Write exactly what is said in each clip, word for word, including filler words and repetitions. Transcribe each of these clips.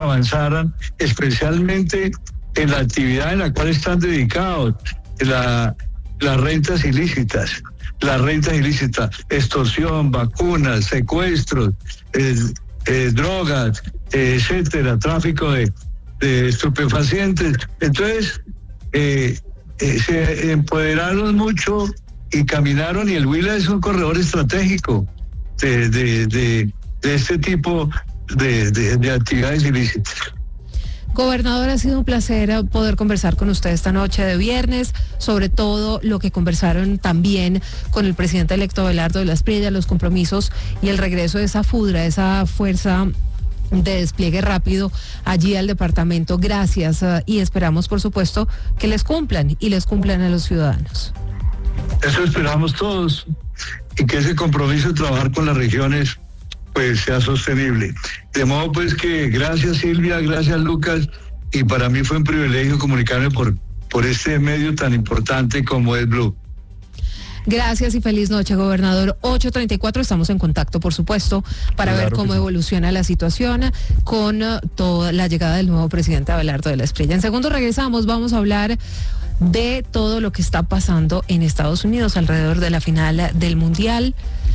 avanzaran, especialmente en la actividad en la cual están dedicados, la, las rentas ilícitas, las rentas ilícitas, extorsión, vacunas, secuestros, eh, eh, drogas, eh, etcétera, tráfico de, de estupefacientes. Entonces, eh, eh, se empoderaron mucho y caminaron, y el Huila es un corredor estratégico de, de, de, de este tipo de, de, de actividades ilícitas. Gobernador, ha sido un placer poder conversar con usted esta noche de viernes, sobre todo lo que conversaron también con el presidente electo Abelardo de la Espriella, los compromisos y el regreso de esa FUDRA, esa fuerza de despliegue rápido allí al departamento. Gracias, uh, y esperamos, por supuesto, que les cumplan y les cumplan a los ciudadanos. Eso esperamos todos, y que ese compromiso de trabajar con las regiones pues sea sostenible. De modo pues que gracias Silvia, gracias Lucas, y para mí fue un privilegio comunicarme por, por este medio tan importante como es Blue. Gracias y feliz noche, gobernador. ocho treinta y cuatro, estamos en contacto, por supuesto, para claro ver cómo evoluciona la situación con uh, toda la llegada del nuevo presidente Abelardo de la Espriella. En segundo regresamos, vamos a hablar de todo lo que está pasando en Estados Unidos alrededor de la final del Mundial.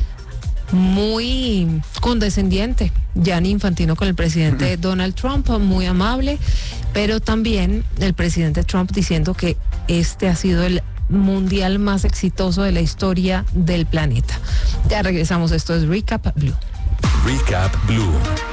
Muy condescendiente Gianni Infantino con el presidente Donald Trump, muy amable, pero también el presidente Trump diciendo que este ha sido el mundial más exitoso de la historia del planeta. Ya regresamos, esto es Recap Blue. Recap Blue.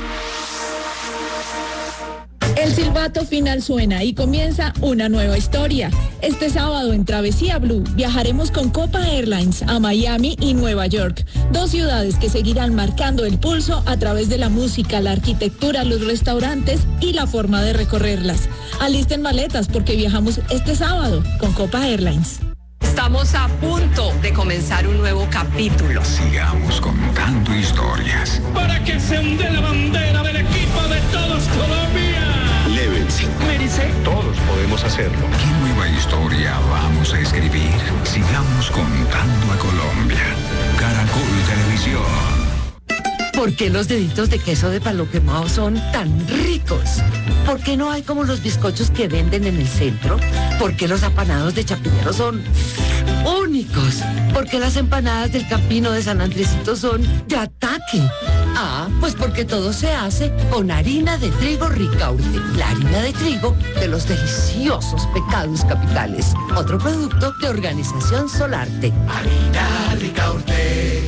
El silbato final suena y comienza una nueva historia. Este sábado en Travesía Blue viajaremos con Copa Airlines a Miami y Nueva York, dos ciudades que seguirán marcando el pulso a través de la música, la arquitectura, los restaurantes y la forma de recorrerlas. Alisten maletas porque viajamos este sábado con Copa Airlines. Estamos a punto de comenzar un nuevo capítulo. Sigamos contando historias. Para que se hunde la bandera del equipo de todos Colombia. Llévense. Mérice. Todos podemos hacerlo. ¿Qué nueva historia vamos a escribir? Sigamos contando a Colombia. Caracol Televisión. ¿Por qué los deditos de queso de palo quemado son tan ricos? ¿Por qué no hay como los bizcochos que venden en el centro? ¿Por qué los apanados de Chapinero son únicos? ¿Por qué las empanadas del Campino de San Andresito son de ataque? Ah, pues porque todo se hace con harina de trigo Ricaurte, la harina de trigo de los deliciosos pecados capitales. Otro producto de Organización Solarte. Harina Ricaurte.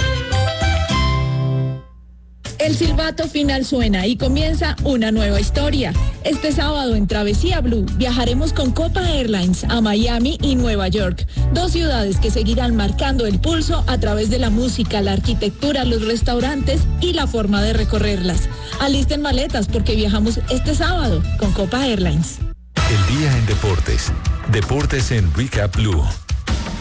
El silbato final suena y comienza una nueva historia. Este sábado en Travesía Blue viajaremos con Copa Airlines a Miami y Nueva York, dos ciudades que seguirán marcando el pulso a través de la música, la arquitectura, los restaurantes y la forma de recorrerlas. Alisten maletas porque viajamos este sábado con Copa Airlines. El día en deportes. Deportes en Recap Blue.